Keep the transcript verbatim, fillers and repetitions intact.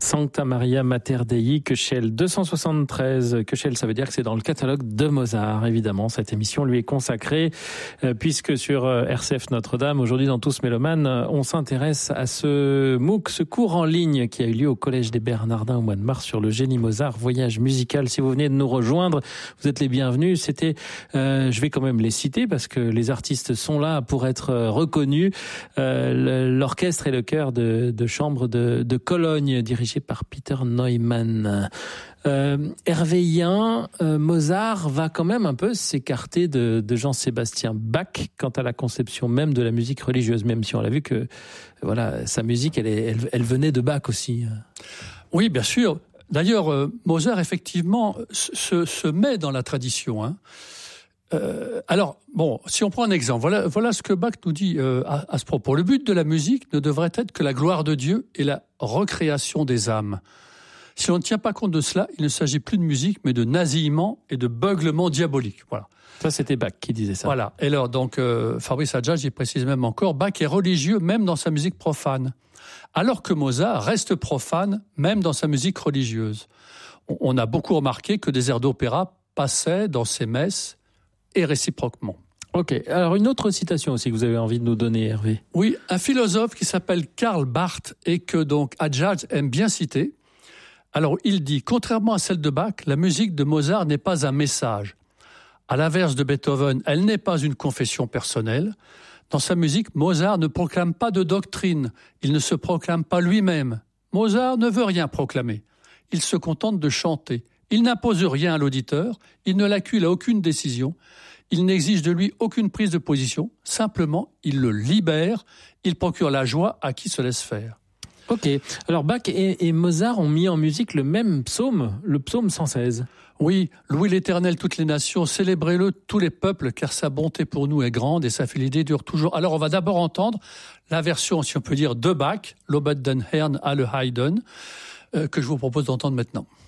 Sancta Maria Mater Dei, Köchel deux cent soixante-treize. Köchel, ça veut dire que c'est dans le catalogue de Mozart, évidemment. Cette émission lui est consacrée, euh, puisque sur euh, R C F Notre-Dame, aujourd'hui dans Tous Mélomanes, euh, on s'intéresse à ce MOOC, ce cours en ligne qui a eu lieu au Collège des Bernardins au mois de mars sur le génie Mozart, voyage musical. Si vous venez de nous rejoindre, vous êtes les bienvenus. C'était, euh, je vais quand même les citer parce que les artistes sont là pour être reconnus. Euh, l'orchestre et le chœur de, de chambre de, de Cologne, dirigé par Peter Neumann. Euh, Hervéien, euh, Mozart va quand même un peu s'écarter de, de Jean-Sébastien Bach quant à la conception même de la musique religieuse, même si on l'a vu que voilà, sa musique, elle, est, elle, elle venait de Bach aussi. Oui, bien sûr. D'ailleurs, euh, Mozart, effectivement, se, se met dans la tradition. Hein. Euh, alors, bon, si on prend un exemple, voilà, voilà ce que Bach nous dit euh, à, à ce propos. Le but de la musique ne devrait être que la gloire de Dieu et la recréation des âmes. Si on ne tient pas compte de cela, il ne s'agit plus de musique, mais de nasillement et de beuglement diabolique. Voilà. Ça, c'était Bach qui disait ça. Voilà. Et alors, donc, euh, Fabrice Adjadj, il précise même encore, Bach est religieux même dans sa musique profane, alors que Mozart reste profane même dans sa musique religieuse. On, on a beaucoup remarqué que des airs d'opéra passaient dans ses messes et réciproquement. Ok, alors une autre citation aussi que vous avez envie de nous donner, Hervé. Oui, un philosophe qui s'appelle Karl Barth et que donc Adjadj aime bien citer. Alors il dit, contrairement à celle de Bach, la musique de Mozart n'est pas un message. À l'inverse de Beethoven, elle n'est pas une confession personnelle. Dans sa musique, Mozart ne proclame pas de doctrine, il ne se proclame pas lui-même. Mozart ne veut rien proclamer, il se contente de chanter. Il n'impose rien à l'auditeur, il ne l'accule à aucune décision, il n'exige de lui aucune prise de position, simplement il le libère, il procure la joie à qui se laisse faire. Ok, alors Bach et, et Mozart ont mis en musique le même psaume, le psaume cent seize. Oui, louez l'Éternel toutes les nations, célébrez-le tous les peuples, car sa bonté pour nous est grande et sa fidélité dure toujours. Alors on va d'abord entendre la version, si on peut dire, de Bach, Lobet den Herrn alle Heiden, euh, que je vous propose d'entendre maintenant.